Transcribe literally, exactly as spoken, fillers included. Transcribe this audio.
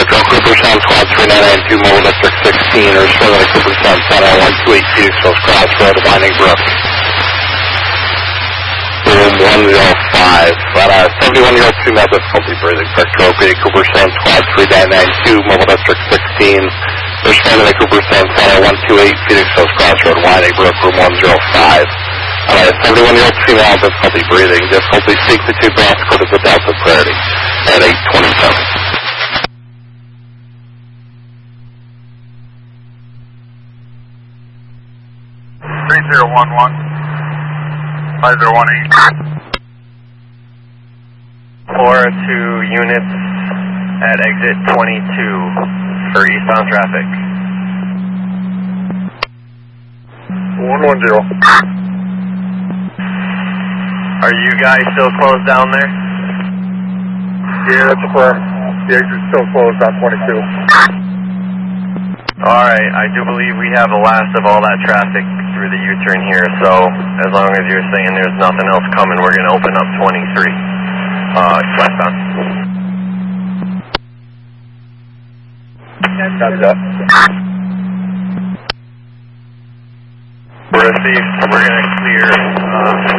Central, Cooper Sound Squad three nine nine two, Mobile District sixteen, or responding to Cooper Sound Center one two eight Phoenix Hills Crossroad, Winding Brook. Room one oh five, about a seventy-one-year-old female difficulty breathing, Spectropia, Cooper Sound Squad three nine nine two, Mobile District sixteen, responding to Cooper Sound Center one two eight Phoenix Hills Crossroad, Winding Brook, room one oh five. About a seventy-one-year-old female difficulty breathing, difficulty seek the two blocks, code is a Delta priority at eight twenty-seven. three zero one one, five zero one eight. Four two units at exit twenty-two for eastbound traffic. one one zero. Are you guys still closed down there? Yeah, that's correct. The exit's still closed on twenty-two. Alright, I do believe we have the last of all that traffic through the U-turn here, so as long as you're saying there's nothing else coming, we're going to open up twenty-three. Uh, westbound. Copy that. Received. We're going to clear uh,